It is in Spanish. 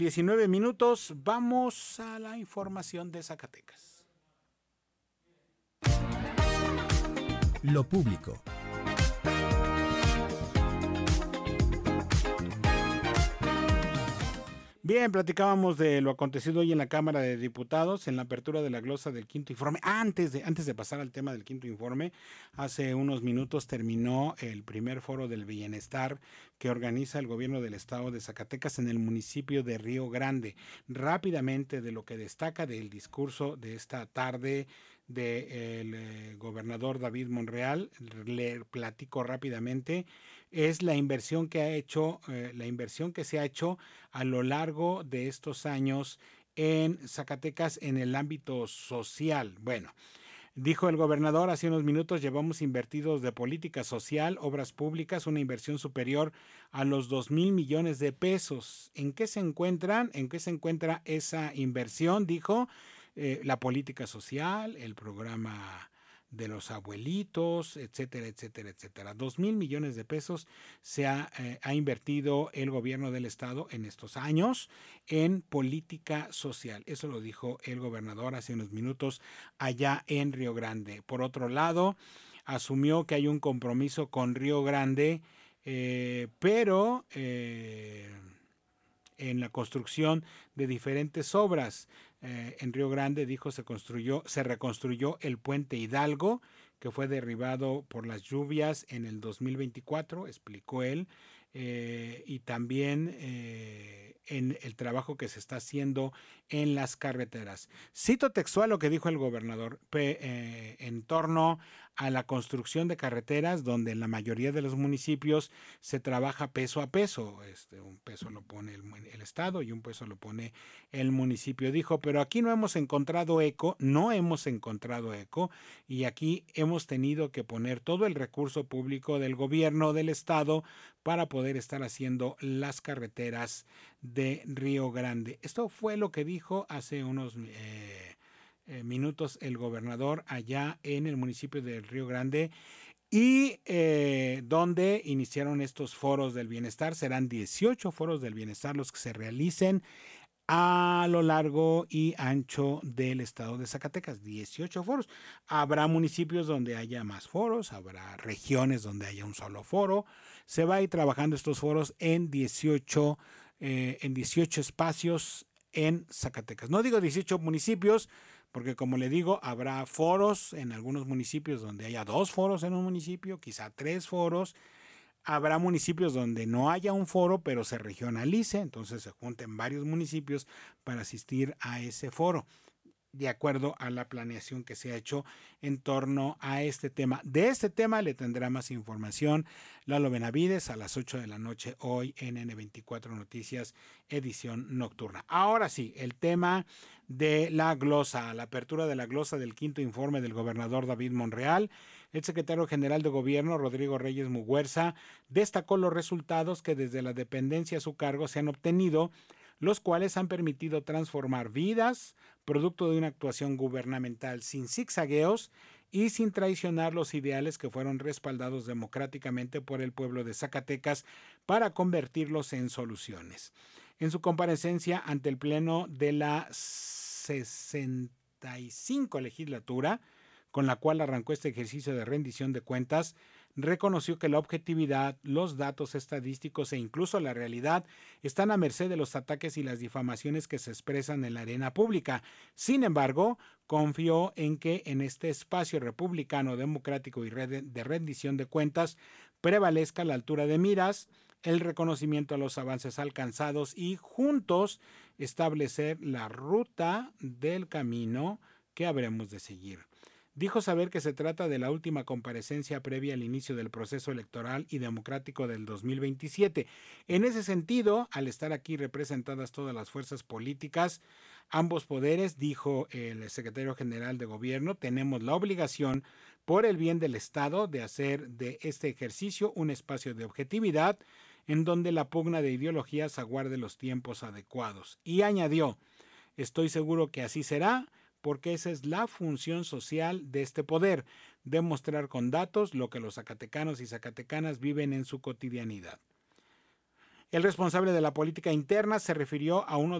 19 minutos, vamos a la información de Zacatecas. Lo público. Bien, platicábamos de lo acontecido hoy en la Cámara de Diputados en la apertura de la glosa del quinto informe. Antes de pasar al tema del quinto informe, hace unos minutos terminó el primer foro del bienestar que organiza el gobierno del estado de Zacatecas en el municipio de Río Grande. Rápidamente, de lo que destaca del discurso de esta tarde del gobernador David Monreal, le platico rápidamente, es la inversión que se ha hecho a lo largo de estos años en Zacatecas en el ámbito social. Bueno, dijo el gobernador hace unos minutos, llevamos invertidos de política social, obras públicas, una inversión superior a los 2,000 millones de pesos. ¿En qué se encuentran? ¿En qué se encuentra esa inversión? Dijo, la política social, el programa de los abuelitos, etcétera, etcétera, etcétera. 2,000 millones de pesos se ha invertido el gobierno del estado en estos años en política social. Eso lo dijo el gobernador hace unos minutos allá en Río Grande. Por otro lado, asumió que hay un compromiso con Río Grande, pero en la construcción de diferentes obras. En Río Grande, dijo, se reconstruyó el puente Hidalgo, que fue derribado por las lluvias en el 2024, explicó él, y también en el trabajo que se está haciendo en las carreteras. Cito textual lo que dijo el gobernador en torno a la construcción de carreteras, donde en la mayoría de los municipios se trabaja peso a peso. Un peso lo pone el estado y un peso lo pone el municipio. Dijo, pero aquí no hemos encontrado eco, y aquí hemos tenido que poner todo el recurso público del gobierno del estado para poder estar haciendo las carreteras de Río Grande. Esto fue lo que dijo hace unos minutos el gobernador allá en el municipio de Río Grande, y donde iniciaron estos foros del bienestar. Serán 18 foros del bienestar los que se realicen a lo largo y ancho del estado de Zacatecas. 18 foros. Habrá municipios donde haya más foros, habrá regiones donde haya un solo foro. Se va a ir trabajando estos foros en 18 espacios en Zacatecas. No digo 18 municipios, porque como le digo, habrá foros en algunos municipios donde haya 2 foros en un municipio, quizá 3 foros. Habrá municipios donde no haya un foro, pero se regionalice, entonces se junten varios municipios para asistir a ese foro, de acuerdo a la planeación que se ha hecho en torno a este tema. De este tema le tendrá más información Lalo Benavides a las 8 de la noche hoy en N24 Noticias, edición nocturna. Ahora sí, el tema de la glosa, la apertura de la glosa del quinto informe del gobernador David Monreal. El secretario general de gobierno, Rodrigo Reyes Muguerza, destacó los resultados que desde la dependencia a su cargo se han obtenido, los cuales han permitido transformar vidas, producto de una actuación gubernamental sin zigzagueos y sin traicionar los ideales que fueron respaldados democráticamente por el pueblo de Zacatecas para convertirlos en soluciones. En su comparecencia ante el Pleno de la 65 legislatura, con la cual arrancó este ejercicio de rendición de cuentas, reconoció que la objetividad, los datos estadísticos e incluso la realidad están a merced de los ataques y las difamaciones que se expresan en la arena pública. Sin embargo, confió en que en este espacio republicano, democrático y de rendición de cuentas prevalezca la altura de miras, el reconocimiento a los avances alcanzados y juntos establecer la ruta del camino que habremos de seguir. Dijo saber que se trata de la última comparecencia previa al inicio del proceso electoral y democrático del 2027. En ese sentido, al estar aquí representadas todas las fuerzas políticas, ambos poderes, dijo el secretario general de gobierno, tenemos la obligación, por el bien del Estado, de hacer de este ejercicio un espacio de objetividad en donde la pugna de ideologías aguarde los tiempos adecuados. Y añadió, estoy seguro que así será, porque esa es la función social de este poder, demostrar con datos lo que los zacatecanos y zacatecanas viven en su cotidianidad. El responsable de la política interna se refirió a uno